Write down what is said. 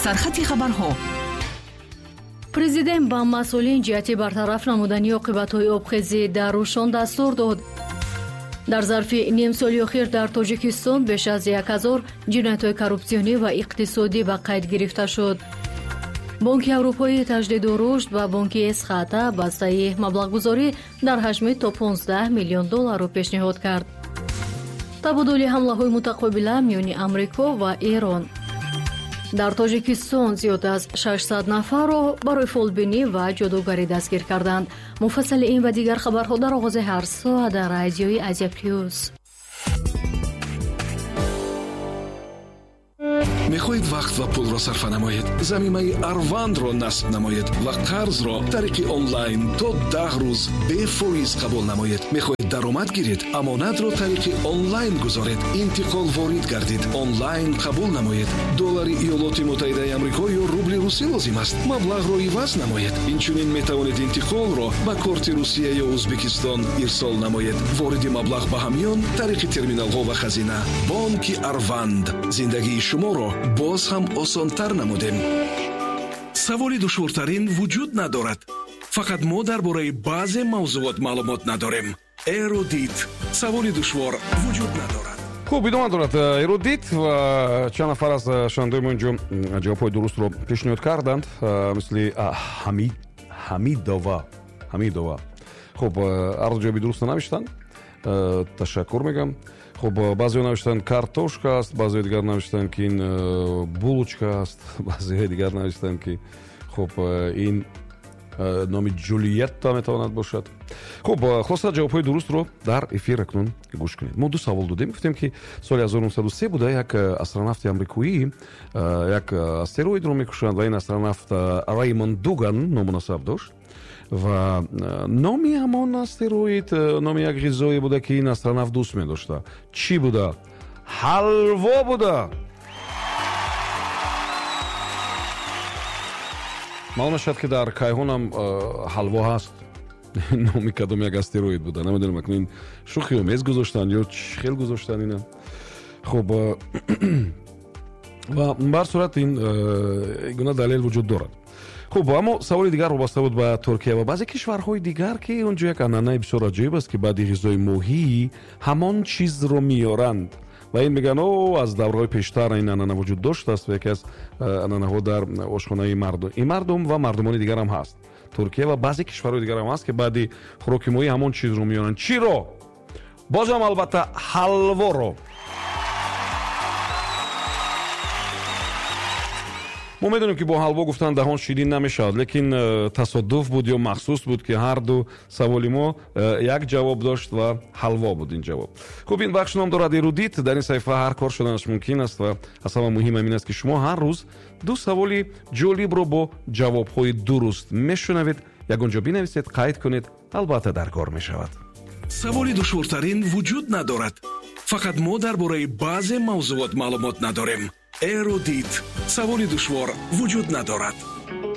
سرخط خبرها. президент ба мас'улин ҷиҳати бартараф намудани оқибатҳои обхезӣ дар рӯшон дастур дод. дар зарфи ним соли охир дар тоҷикистон беш аз 1000 ҷиноятҳои коррупсионӣ ва иқтисодӣ ба қайд гирифта шуд. бонки аврупоии таҷдиду рушд ва бонки эсхата бастаи маблағгузорӣ дар ҳаҷми то $15 миллион пешниҳод кард. табодули ҳамлаҳои мутақобила миёни Амрико ва Эрон. дар тоҷикистон зиёд аз 600 нафарро барои фолбинӣ ва ҷодугарӣ дастгир карданд. муфассали ин ва дигар хабарҳо дар оғози ҳар соат дар радиои Азия Плюс. мехоҳед вақт ва пулро сарфа намоед, замимаи Арвандро насб намоед ва қарзро тариқи онлайн то 10 рӯз бефоиз қабул намоед. мехоҳед даромад гиред, амонатро тариқи онлайн гузоред, интиқол ворид гардид, онлайн қабул намоед. доллари Иёлоти Муттаҳидаи Амрико ё рубли русӣ лозим аст, маблағро иваз намоед. инчунин метавонед интиқолро ба корти Русия ё Узбекистон ирсол намоед. вориди маблағ ба ҳамён тариқи терминалҳо ва хазина. бонки Арванд зиндагии шуморо боз ҳам осонтар намудем. саволи душвортарин вуҷуд надорад. фақат мо дар бораи баъзе мавзуот маълумот надорем. эрудит. саволи душвор вуҷуд надорад. хуб, идома дорад. эрудит ва чанд нафар аз шунавандаои мо инҷо ҷавобҳои дурустро пешниҳод карданд, мисли ҳамидова. хуб, арду ҷавоби дурустро навиштанд. ташаккур мегам. خب بعضی نوشتن کارتوشکا است، بعضی دیگر نوشتن که این بولوچکا است، بعضی دیگر نوشتن که خب این نام جولیتا میتواند باشد. خب خلاصه جوابهای درست رو در افیر اکنون گوش کنید. ما دو سوال دادیم، گفتیم که سال 1903 بوده یک استرونавт آمریکایی یک استروید رو میکشند و این استرونавт ریموند دوگان نامناسب داشت. و نامی همون استروید نامی یک غذایی بوده که این استرونавт دوست می داشته. چی بوده؟ حلوا بوده. معلوم شد که در کیهان هم حلوا هست. نامی کدام یک استروید بوده. نمیدونم اکنون این شوخی و میز گذاشتن یا خیل گذاشتن اینا. خب و بر صورت این گونه دلیل وجود دارد. خب اما سوال دیگر وابسته بود به ترکیه و بعضی کشورهای دیگر که اونجا یک عنعنه بسیار عجیب است که بعد غذای ماهی همان چیز رو میارند و این میگن او از دورهای پیشتر این عنعنه وجود داشته است و یکی از عنعنه ها در آشخانه مردم و مردمان دیگر هم هست. ترکیه و بعضی کشورهای دیگر هم هست که بعد خوراک ماهی همان چیز رو میارند. چی رو؟ بازم البته حلوا رو. ما میدونیم که با حلوا گفتن دهان شیرین نمیشد، لیکن تصادف بود یا مخصوص بود که هر دو سوالی ما یک جواب داشت و حلوا بود این جواب. خب این بخش نام دارد эрудит. در این صفحه هر کار شدنش ممکن است و از همه مهم این است که شما هر روز دو سوالی جالب رو با جوابهای درست میشنوید، یگانجا بنویسید، قید کنید، البته در کار میشود. سوالی دشوارترین وجود ندارد. فقط ما درباره بعضی موضوعات معلومات نداریم. эрудит. саволи душвор вуҷуд надорад.